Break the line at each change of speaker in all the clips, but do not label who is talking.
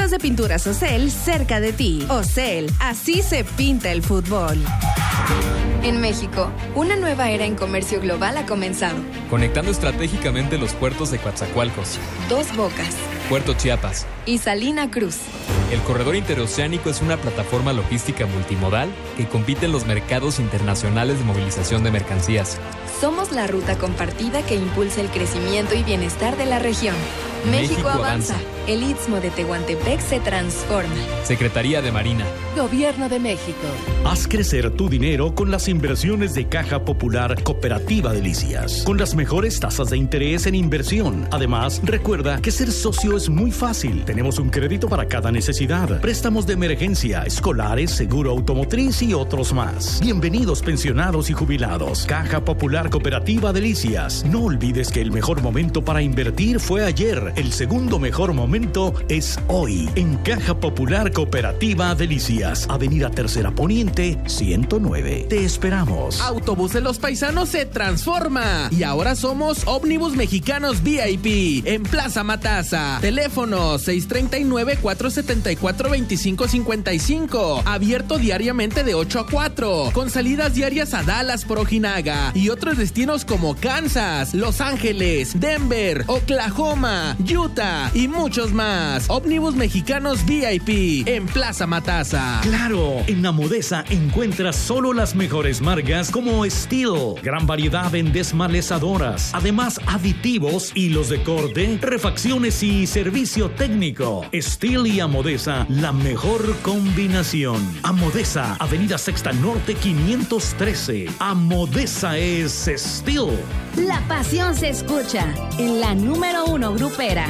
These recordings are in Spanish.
Tiendas de pinturas Ocel cerca de ti. Ocel, así se pinta el fútbol.
En México, una nueva era en comercio global ha comenzado.
Conectando estratégicamente los puertos de Coatzacoalcos,
Dos Bocas,
Puerto Chiapas
y Salina Cruz.
El corredor interoceánico es una plataforma logística multimodal que compite en los mercados internacionales de movilización de mercancías.
Somos la ruta compartida que impulsa el crecimiento y bienestar de la región. México avanza. El Istmo de Tehuantepec se transforma.
Secretaría de Marina.
Gobierno de México.
Haz crecer tu dinero con las inversiones de Caja Popular Cooperativa Delicias, con las mejores tasas de interés en inversión. Además, recuerda que ser socio es muy fácil. Tenemos un crédito para cada necesidad, préstamos de emergencia, escolares, seguro automotriz y otros más. Bienvenidos pensionados y jubilados. Caja Popular Cooperativa Delicias. No olvides que el mejor momento para invertir fue ayer. El segundo mejor momento es hoy. En Caja Popular Cooperativa Delicias, Avenida Tercera Poniente, 109. Te esperamos.
Autobús de los Paisanos se transforma y ahora somos Ómnibus Mexicanos VIP en Plaza Matasa. Teléfono 639-474-2555. Abierto diariamente de 8 a 4. Con salidas diarias a Dallas por Ojinaga y otros destinos como Kansas, Los Ángeles, Denver, Oklahoma, Utah y muchos más. Ómnibus Mexicanos VIP en Plaza Matasa.
Claro, en Amodesa encuentras solo las mejores marcas como Steel, gran variedad en desmalezadoras, además aditivos, hilos de corte, refacciones y servicio técnico. Steel y Amodesa, la mejor combinación. Amodesa, Avenida Sexta Norte 513. Amodesa es Steel.
La pasión se escucha en la número 1 grupera.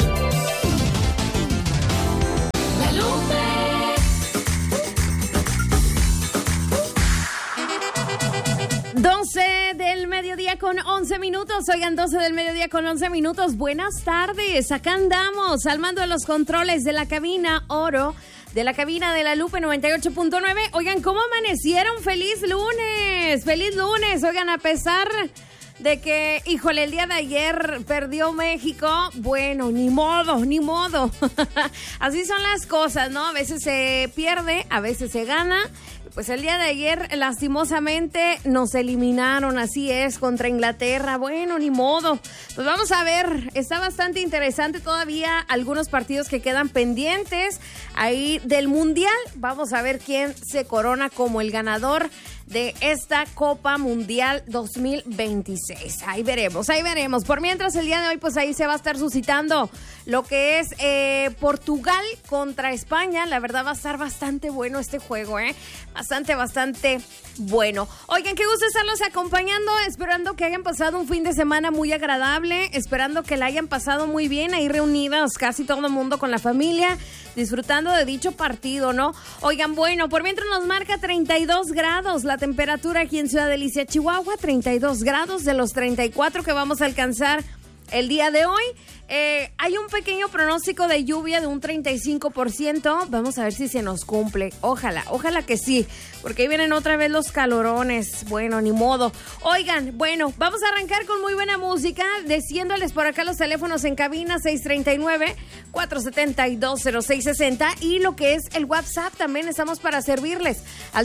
12 del mediodía con 11 minutos. Oigan, 12 del mediodía con 11 minutos. Buenas tardes. Acá andamos al mando de los controles de la cabina oro, de la cabina de la Lupe 98.9. Oigan, ¿cómo amanecieron? ¡Feliz lunes! ¡Feliz lunes! Oigan, a pesar de que, híjole, el día de ayer perdió México, bueno, ni modo. Así son las cosas, ¿no? A veces se pierde, a veces se gana. Pues el día de ayer, lastimosamente, nos eliminaron, así es, contra Inglaterra. Bueno, ni modo. Pues vamos a ver, está bastante interesante todavía algunos partidos que quedan pendientes ahí del Mundial. Vamos a ver quién se corona como el ganador de esta Copa Mundial 2026. Ahí veremos. Por mientras, el día de hoy, pues ahí se va a estar suscitando lo que es Portugal contra España. La verdad va a estar bastante bueno este juego, bastante bueno. Oigan, qué gusto estarlos acompañando, esperando que hayan pasado un fin de semana muy agradable, esperando que la hayan pasado muy bien, ahí reunidas casi todo el mundo con la familia, disfrutando de dicho partido, ¿no? Oigan, bueno, por mientras nos marca 32 grados la temperatura aquí en Ciudad Delicia, Chihuahua, 32 grados de los 34 que vamos a alcanzar el día de hoy. Hay un pequeño pronóstico de lluvia de un 35%. Vamos a ver si se nos cumple. Ojalá que sí, porque ahí vienen otra vez los calorones. Bueno, ni modo. Oigan, bueno, vamos a arrancar con muy buena música, diciéndoles por acá los teléfonos en cabina 639-472-0660 y lo que es el WhatsApp también estamos para servirles al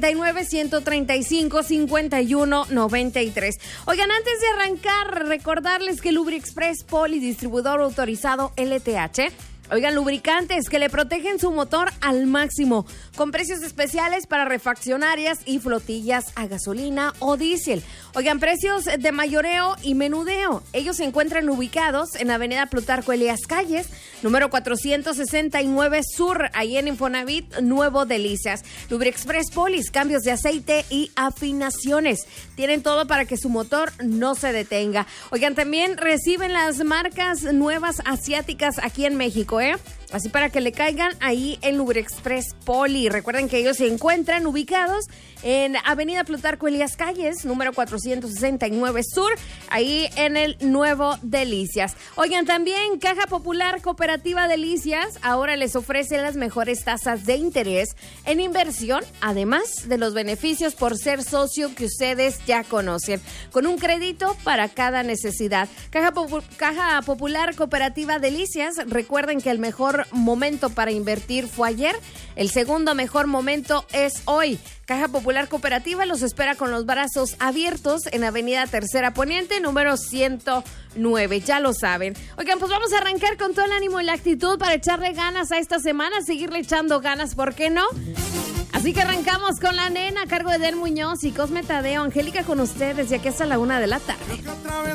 639-135-5193. Oigan, antes de arrancar, recordarles que LubriExpress Poli, distribuidor autorizado LTH. Oigan, lubricantes que le protegen su motor al máximo, con precios especiales para refaccionarias y flotillas a gasolina o diésel. Oigan, precios de mayoreo y menudeo. Ellos se encuentran ubicados en Avenida Plutarco Elías Calles, número 469 Sur, ahí en Infonavit Nuevo Delicias. LubriExpress Polis, cambios de aceite y afinaciones. Tienen todo para que su motor no se detenga. Oigan, también reciben las marcas nuevas asiáticas aquí en México, así para que le caigan ahí en LubriExpress Poli. Recuerden que ellos se encuentran ubicados en Avenida Plutarco Elías Calles, número 469 Sur, ahí en el Nuevo Delicias. Oigan, también Caja Popular Cooperativa Delicias ahora les ofrece las mejores tasas de interés en inversión, además de los beneficios por ser socio que ustedes ya conocen, con un crédito para cada necesidad. Caja Popular Cooperativa Delicias, recuerden que el mejor mejor momento para invertir fue ayer. El segundo mejor momento es hoy. Caja Popular Cooperativa los espera con los brazos abiertos en Avenida Tercera Poniente, número 109. Ya lo saben. Oigan, pues vamos a arrancar con todo el ánimo y la actitud para echarle ganas a esta semana, seguirle echando ganas, ¿por qué no? Así que arrancamos con La Nena a cargo de Del Muñoz y Cosme Tadeo. Angélica con ustedes, ya que es a la 1 de la tarde.